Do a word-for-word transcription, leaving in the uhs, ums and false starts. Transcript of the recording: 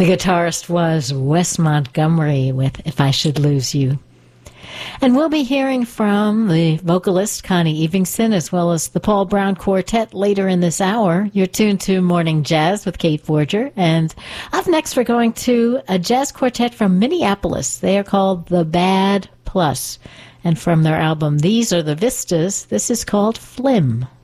The guitarist was Wes Montgomery with If I Should Lose You. And we'll be hearing from the vocalist Connie Evenson as well as the Paul Brown Quartet later in this hour. You're tuned to Morning Jazz with Kate Forger. And up next, we're going to a jazz quartet from Minneapolis. They are called The Bad Plus. And from their album These Are the Vistas, this is called Flim.